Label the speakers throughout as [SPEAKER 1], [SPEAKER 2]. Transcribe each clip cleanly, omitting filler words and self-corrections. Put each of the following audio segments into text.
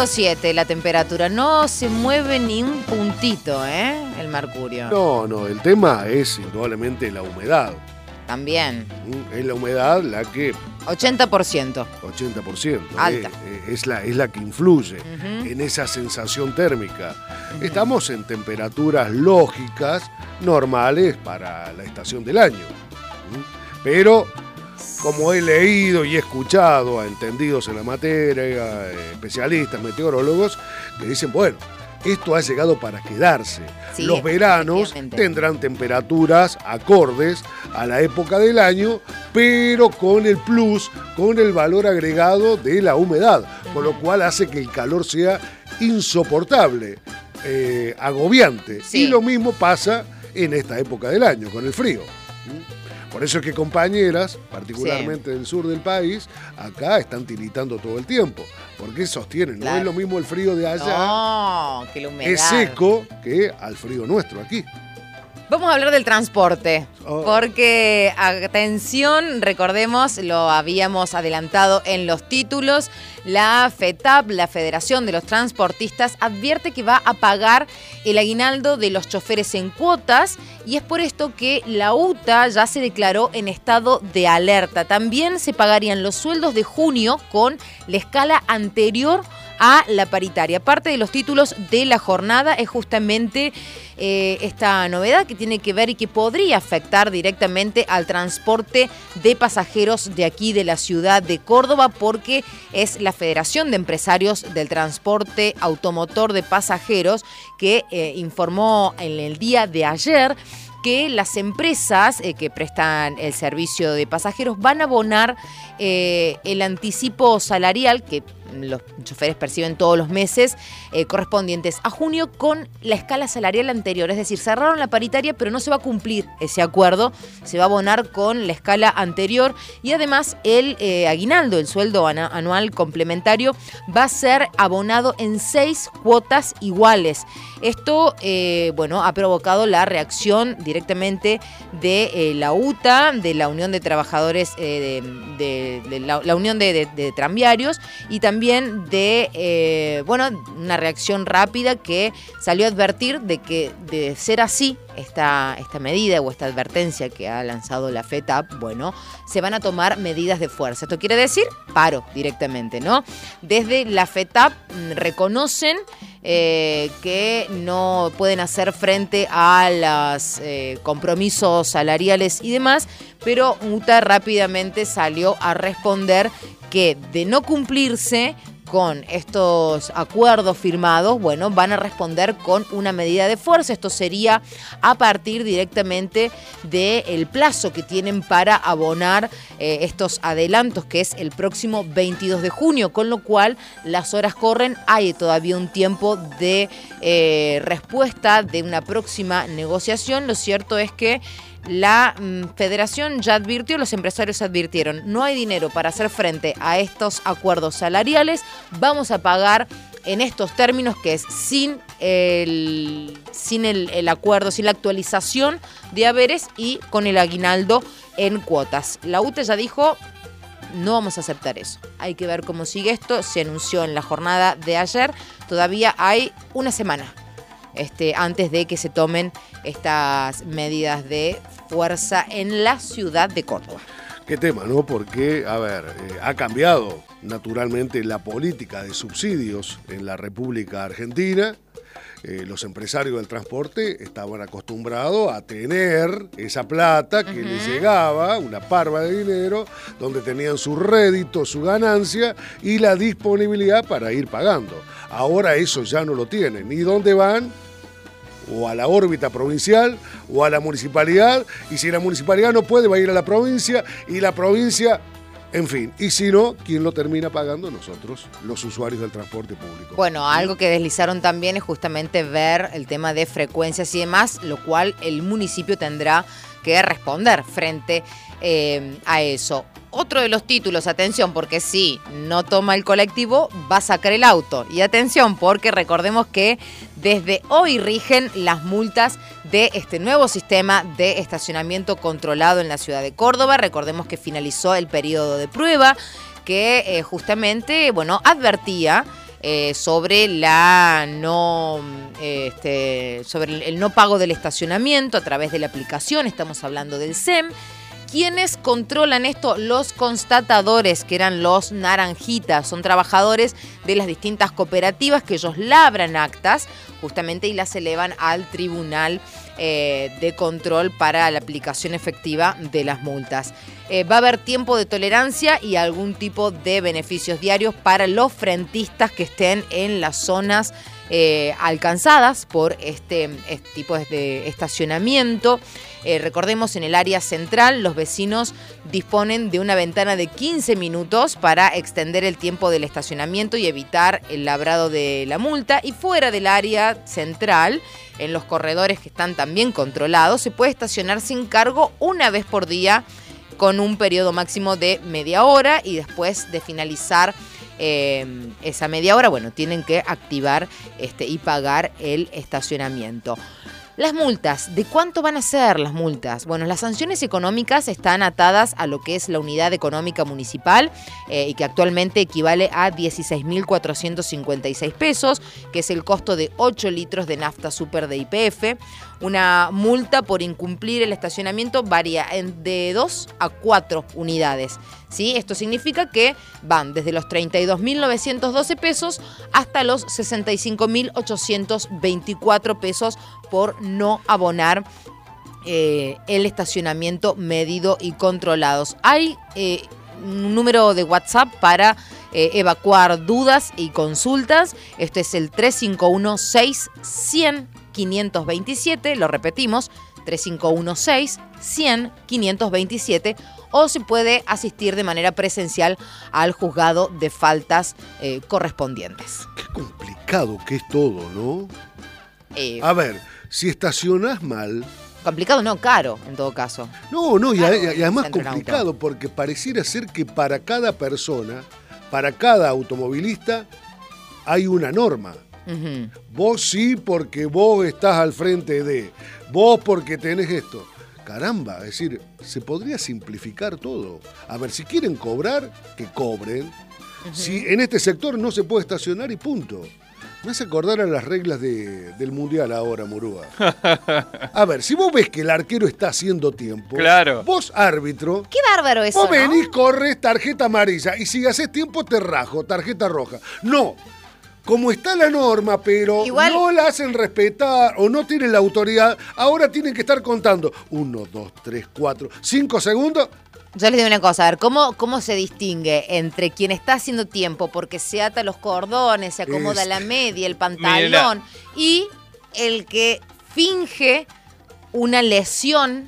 [SPEAKER 1] -7 la temperatura, no se mueve ni un puntito, el mercurio.
[SPEAKER 2] No, el tema es indudablemente la humedad.
[SPEAKER 1] También.
[SPEAKER 2] Es la humedad la que...
[SPEAKER 1] 80%.
[SPEAKER 2] 80%.
[SPEAKER 1] Alta.
[SPEAKER 2] Es la que influye en esa sensación térmica. Estamos en temperaturas lógicas, normales para la estación del año. Pero, como he leído y he escuchado a entendidos en la materia, especialistas, meteorólogos, que dicen, bueno, esto ha llegado para quedarse.
[SPEAKER 1] Sí,
[SPEAKER 2] los veranos tendrán temperaturas acordes a la época del año, pero con el plus, con el valor agregado de la humedad, con lo cual hace que el calor sea insoportable, agobiante.
[SPEAKER 1] Sí.
[SPEAKER 2] Y lo mismo pasa en esta época del año, con el frío. Por eso es que compañeras, particularmente del sur del país, acá están tiritando todo el tiempo. Porque sostienen, no es lo mismo el frío de allá,
[SPEAKER 1] que la humedad.
[SPEAKER 2] es seco, que al frío nuestro aquí.
[SPEAKER 1] Vamos a hablar del transporte, porque, atención, recordemos, lo habíamos adelantado en los títulos, la FETAP, la Federación de los Transportistas, advierte que va a pagar el aguinaldo de los choferes en cuotas, y es por esto que la UTA ya se declaró en estado de alerta. También se pagarían los sueldos de junio con la escala anterior a la paritaria. Parte de los títulos de la jornada es justamente esta novedad que tiene que ver y que podría afectar directamente al transporte de pasajeros de aquí de la ciudad de Córdoba, porque es la Federación de Empresarios del Transporte Automotor de Pasajeros que informó en el día de ayer que las empresas que prestan el servicio de pasajeros van a abonar el anticipo salarial que los choferes perciben todos los meses correspondientes a junio con la escala salarial anterior. Es decir, cerraron la paritaria, pero no se va a cumplir ese acuerdo. Se va a abonar con la escala anterior y además el aguinaldo, el sueldo anual complementario, va a ser abonado en 6 cuotas iguales. Esto, ha provocado la reacción directamente de la UTA, de la Unión de Trabajadores, de la Unión de Tranviarios, y también de una reacción rápida que salió a advertir de que, de ser así, esta medida o esta advertencia que ha lanzado la FETAP, se van a tomar medidas de fuerza. Esto quiere decir paro directamente, ¿no? Desde la FETAP reconocen que no pueden hacer frente a los compromisos salariales y demás, pero UTA rápidamente salió a responder que de no cumplirse con estos acuerdos firmados, van a responder con una medida de fuerza. Esto sería a partir directamente del plazo que tienen para abonar estos adelantos, que es el próximo 22 de junio, con lo cual las horas corren, hay todavía un tiempo de respuesta de una próxima negociación. Lo cierto es que la federación ya advirtió, los empresarios advirtieron, no hay dinero para hacer frente a estos acuerdos salariales, vamos a pagar en estos términos, que es sin el acuerdo, sin la actualización de haberes y con el aguinaldo en cuotas. La UTA ya dijo, no vamos a aceptar eso. Hay que ver cómo sigue esto, se anunció en la jornada de ayer, todavía hay una semana antes de que se tomen estas medidas de fuerza en la ciudad de Córdoba.
[SPEAKER 2] Qué tema, ¿no? Porque, ha cambiado naturalmente la política de subsidios en la República Argentina. Los empresarios del transporte estaban acostumbrados a tener esa plata que les llegaba, una parva de dinero, donde tenían su rédito, su ganancia y la disponibilidad para ir pagando. Ahora eso ya no lo tienen. ¿Y dónde van? O a la órbita provincial o a la municipalidad, y si la municipalidad no puede, va a ir a la provincia, y la provincia, en fin, y si no, ¿quién lo termina pagando? Nosotros, los usuarios del transporte público.
[SPEAKER 1] Algo que deslizaron también es justamente ver el tema de frecuencias y demás, lo cual el municipio tendrá que responder frente a eso. Otro de los títulos, atención, porque si no toma el colectivo, va a sacar el auto. Y atención, porque recordemos que desde hoy rigen las multas de este nuevo sistema de estacionamiento controlado en la ciudad de Córdoba. Recordemos que finalizó el periodo de prueba que justamente, advertía sobre sobre el no pago del estacionamiento a través de la aplicación. Estamos hablando del SEM. ¿Quiénes controlan esto? Los constatadores, que eran los naranjitas. Son trabajadores de las distintas cooperativas que ellos labran actas justamente y las elevan al tribunal de control para la aplicación efectiva de las multas. Va a haber tiempo de tolerancia y algún tipo de beneficios diarios para los frentistas que estén en las zonas alcanzadas por este tipo de estacionamiento. Recordemos, en el área central los vecinos disponen de una ventana de 15 minutos para extender el tiempo del estacionamiento y evitar el labrado de la multa. Y fuera del área central, en los corredores que están también controlados, se puede estacionar sin cargo una vez por día con un periodo máximo de media hora, y después de finalizar esa media hora, tienen que activar y pagar el estacionamiento. Las multas, ¿de cuánto van a ser las multas? Bueno, las sanciones económicas están atadas a lo que es la unidad económica municipal y que actualmente equivale a 16.456 pesos, que es el costo de 8 litros de nafta super de YPF. Una multa por incumplir el estacionamiento varía de 2 a 4 unidades. ¿Sí? Esto significa que van desde los 32.912 pesos hasta los 65.824 pesos por no abonar el estacionamiento medido y controlados. Hay un número de WhatsApp para evacuar dudas y consultas. Este es el 351-600-527, lo repetimos, 351-600-527, o se puede asistir de manera presencial al juzgado de faltas correspondientes.
[SPEAKER 2] Qué complicado que es todo, ¿no? A ver, si estacionás mal...
[SPEAKER 1] Complicado no, caro en todo caso.
[SPEAKER 2] No, y
[SPEAKER 1] Claro,
[SPEAKER 2] además
[SPEAKER 1] centro
[SPEAKER 2] complicado porque pareciera ser que para cada persona, para cada automovilista, hay una norma.
[SPEAKER 1] Uh-huh.
[SPEAKER 2] Vos sí porque vos estás al frente de, vos porque tenés esto. Caramba, es decir, se podría simplificar todo. A ver, si quieren cobrar, que cobren. Uh-huh. Si en este sector no se puede estacionar y punto. Me hace acordar a las reglas del Mundial ahora, Murúa. A ver, si vos ves que el arquero está haciendo tiempo,
[SPEAKER 3] claro,
[SPEAKER 2] vos, árbitro,
[SPEAKER 1] qué bárbaro eso,
[SPEAKER 2] vos venís,
[SPEAKER 1] ¿no?
[SPEAKER 2] corres, tarjeta amarilla, y si haces tiempo te rajo, tarjeta roja. No, como está la norma, pero
[SPEAKER 1] igual
[SPEAKER 2] no la hacen respetar o no tienen la autoridad, ahora tienen que estar contando 1, 2, 3, 4, 5 segundos.
[SPEAKER 1] Yo les digo una cosa, a ver, ¿cómo se distingue entre quien está haciendo tiempo porque se ata los cordones, se acomoda la media, el pantalón, y el que finge una lesión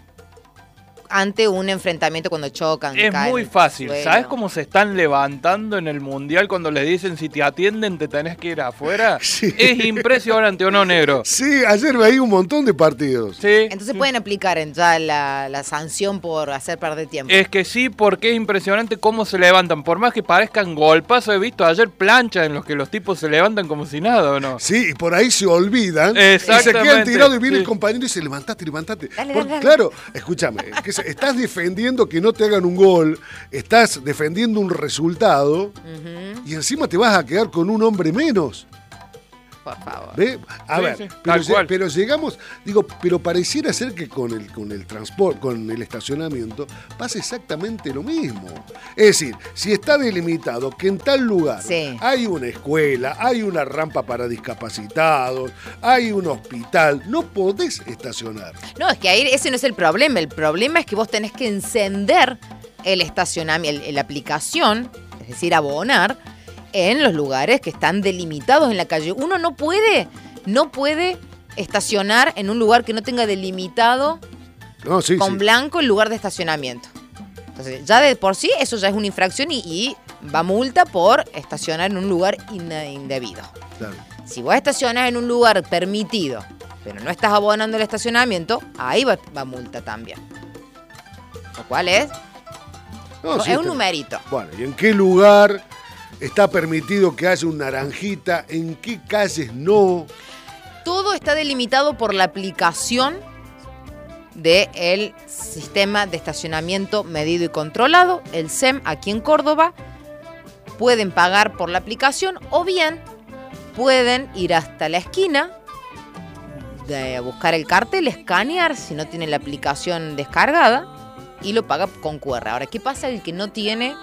[SPEAKER 1] ante un enfrentamiento cuando chocan?
[SPEAKER 3] Es muy fácil. ¿Sabes cómo se están levantando en el Mundial cuando les dicen si te atienden te tenés que ir afuera?
[SPEAKER 2] Sí.
[SPEAKER 3] Es impresionante, ¿o no, negro?
[SPEAKER 2] Sí, ayer veí un montón de partidos.
[SPEAKER 3] Sí.
[SPEAKER 1] Entonces pueden aplicar ya la sanción por hacer perder tiempo.
[SPEAKER 3] Es que sí, porque es impresionante cómo se levantan. Por más que parezcan golpazos, he visto ayer planchas en los que los tipos se levantan como si nada, ¿o no?
[SPEAKER 2] Sí, y por ahí se olvidan.
[SPEAKER 3] Exactamente.
[SPEAKER 2] Y se quedan tirados y viene
[SPEAKER 3] Sí.
[SPEAKER 2] el compañero y dice, levantate.
[SPEAKER 1] Dale.
[SPEAKER 2] Claro, escúchame, que estás defendiendo que no te hagan un gol, estás defendiendo un resultado, uh-huh, y encima te vas a quedar con un hombre menos.
[SPEAKER 1] Por favor.
[SPEAKER 2] ¿Ve? A ver,
[SPEAKER 3] sí,
[SPEAKER 2] pero llegamos, pero pareciera ser que con el transporte, con el estacionamiento, pasa exactamente lo mismo. Es decir, si está delimitado que en tal lugar hay una escuela, hay una rampa para discapacitados, hay un hospital, no podés estacionar.
[SPEAKER 1] No, es que ahí ese no es el problema. El problema es que vos tenés que encender el estacionamiento, la aplicación, es decir, abonar, en los lugares que están delimitados en la calle. Uno no puede estacionar en un lugar que no tenga delimitado con blanco el lugar de estacionamiento. Entonces, ya de por sí, eso ya es una infracción y va multa por estacionar en un lugar indebido.
[SPEAKER 2] Claro.
[SPEAKER 1] Si vos estacionás en un lugar permitido, pero no estás abonando el estacionamiento, ahí va multa también. Lo cual es un numerito.
[SPEAKER 2] Bueno, ¿y en qué lugar está permitido que haya un naranjita? ¿En qué calles no?
[SPEAKER 1] Todo está delimitado por la aplicación del sistema de estacionamiento medido y controlado, el SEM, aquí en Córdoba. Pueden pagar por la aplicación o bien pueden ir hasta la esquina, de buscar el cartel, escanear si no tiene la aplicación descargada y lo paga con QR. Ahora, ¿qué pasa el que no tiene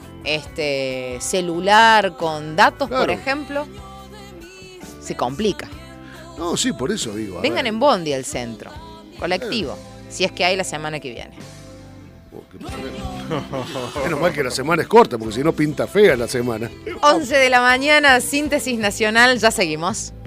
[SPEAKER 1] celular con datos,
[SPEAKER 2] Claro.
[SPEAKER 1] por ejemplo? Se complica.
[SPEAKER 2] No, sí, por eso digo.
[SPEAKER 1] Vengan en bondi al centro, colectivo, si es que hay la semana que viene.
[SPEAKER 2] Menos mal que la semana es corta, porque si no pinta fea la semana.
[SPEAKER 1] 11 de la mañana, síntesis nacional, ya seguimos.